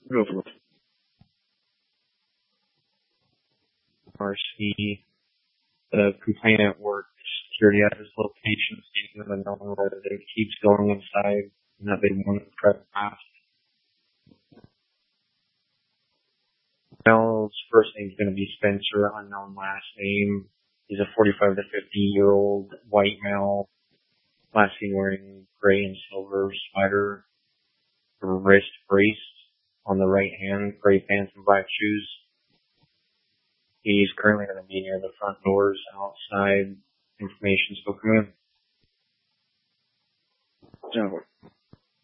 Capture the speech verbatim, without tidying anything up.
Go for it. R C, the complainant worked security at his location, stating that a known resident keeps going inside and that they want to press past. Male's first name is going to be Spencer, unknown last name. He's a forty-five to fifty year old white male, last seen wearing gray and silver spider wrist brace on the right hand, gray pants and black shoes. He's currently going to be near the front doors outside. Information still coming in. Jennifer.